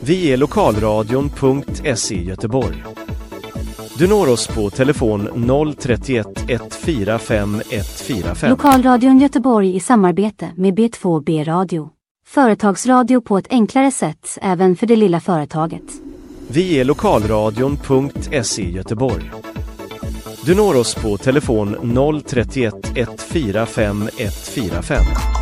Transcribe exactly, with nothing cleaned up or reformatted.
Vi är lokalradion punkt se Göteborg. Du når oss på telefon noll tre ett ett fyra fem ett fyra fem. Lokalradion Göteborg i samarbete med B två B Radio. Företagsradio på ett enklare sätt även för det lilla företaget. Vi är lokalradion punkt se Göteborg. Du når oss på telefon noll tre ett ett fyra fem ett fyra fem.